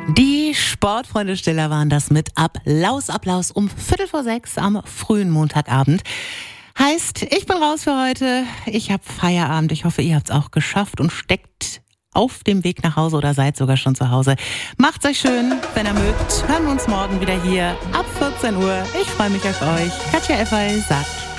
Die Sportfreunde Stiller waren das mit Applaus um 5:45 am frühen Montagabend. Heißt, ich bin raus für heute. Ich habe Feierabend. Ich hoffe, ihr habt es auch geschafft und steckt auf dem Weg nach Hause oder seid sogar schon zu Hause. Macht's euch schön, wenn ihr mögt. Hören wir uns morgen wieder hier ab 14 Uhr. Ich freue mich auf euch. Katja Effey sagt